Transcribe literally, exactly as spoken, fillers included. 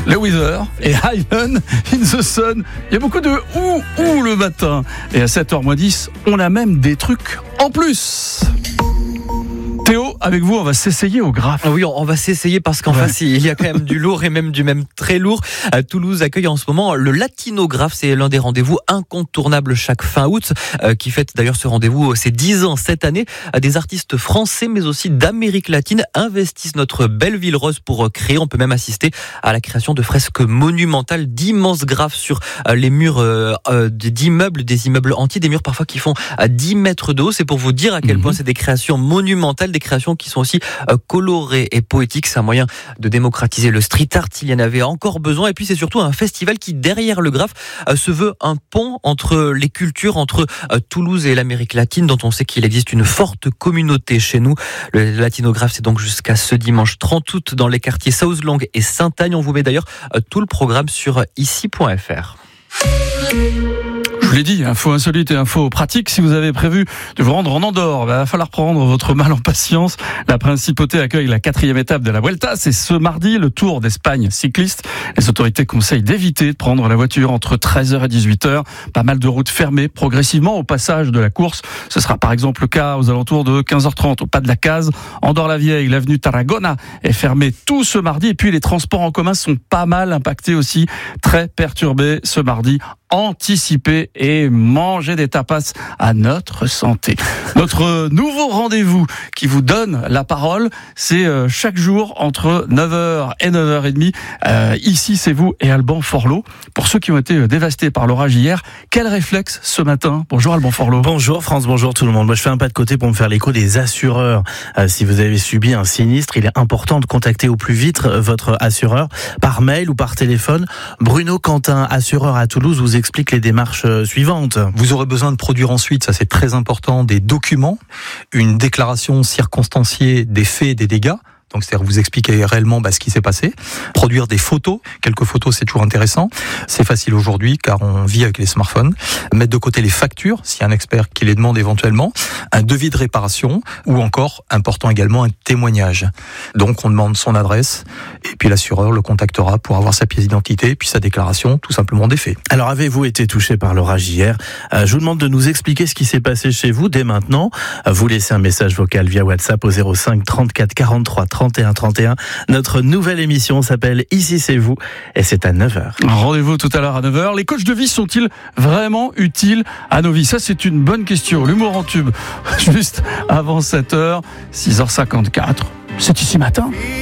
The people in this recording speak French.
les Weather et Island in the Sun. Il y a beaucoup de ou ou le matin. Et à sept heures moins dix, on a même des trucs en plus. Théo, avec vous, on va s'essayer au graphe. Oui, on va s'essayer parce qu'en ouais. face, il y a quand même du lourd et même du même très lourd. Toulouse accueille en ce moment le Latinographe. C'est l'un des rendez-vous incontournables chaque fin août, euh, qui fête d'ailleurs ce rendez-vous ses dix ans cette année. Des artistes français, mais aussi d'Amérique latine, investissent notre belle ville rose pour créer. On peut même assister à la création de fresques monumentales, d'immenses graphes sur les murs euh, d'immeubles, des immeubles entiers, des murs parfois qui font dix mètres de haut. C'est pour vous dire à quel mmh. point c'est des créations monumentales, des créations qui sont aussi euh, colorées et poétiques. C'est un moyen de démocratiser le street art. Il y en avait encore besoin. Et puis c'est surtout un festival qui, derrière le graphe, euh, se veut un pont entre les cultures, entre euh, Toulouse et l'Amérique latine, dont on sait qu'il existe une forte communauté chez nous. Le Latinographe, c'est donc jusqu'à ce dimanche trente août dans les quartiers Southlang et Saint-Agne. On vous met d'ailleurs euh, tout le programme sur ici point f r. Je vous l'ai dit, info insolite et info pratique. Si vous avez prévu de vous rendre en Andorre, il va falloir prendre votre mal en patience. La Principauté accueille la quatrième étape de la Vuelta. C'est ce mardi, le Tour d'Espagne cycliste. Les autorités conseillent d'éviter de prendre la voiture entre treize heures et dix-huit heures. Pas mal de routes fermées progressivement au passage de la course. Ce sera par exemple le cas aux alentours de quinze heures trente au pas de la Case. Andorre-la-Vieille, l'avenue Tarragona est fermée tout ce mardi. Et puis les transports en commun sont pas mal impactés aussi, très perturbés ce mardi. Anticiper et manger des tapas à notre santé. Notre nouveau rendez-vous qui vous donne la parole, c'est chaque jour entre neuf heures et neuf heures trente. Euh, ici, c'est vous et Alban Forlot. Pour ceux qui ont été dévastés par l'orage hier, quel réflexe ce matin? Bonjour Alban Forlot. Bonjour France, bonjour tout le monde. Moi, je fais un pas de côté pour me faire l'écho des assureurs. Euh, si vous avez subi un sinistre, il est important de contacter au plus vite votre assureur par mail ou par téléphone. Bruno Quentin, assureur à Toulouse, vous explique les démarches suivantes. Vous aurez besoin de produire ensuite, ça c'est très important, des documents, une déclaration circonstanciée des faits et des dégâts. Donc, c'est-à-dire vous expliquer réellement bah, ce qui s'est passé. Produire des photos. Quelques photos, c'est toujours intéressant. C'est facile aujourd'hui car on vit avec les smartphones. Mettre de côté les factures, s'il y a un expert qui les demande éventuellement. Un devis de réparation ou encore, important également, un témoignage. Donc, on demande son adresse et puis l'assureur le contactera pour avoir sa pièce d'identité puis sa déclaration tout simplement des faits. Alors, avez-vous été touché par l'orage hier ? euh, Je vous demande de nous expliquer ce qui s'est passé chez vous dès maintenant. Euh, vous laissez un message vocal via WhatsApp au zéro cinq trente-quatre quarante-trois trente et un trente et un. Notre nouvelle émission s'appelle Ici c'est vous et c'est à neuf heures. Rendez-vous tout à l'heure à neuf heures. Les coachs de vie sont-ils vraiment utiles à nos vies? Ça, c'est une bonne question. L'humour en tube, juste avant sept heures, six heures cinquante-quatre. C'est ici matin.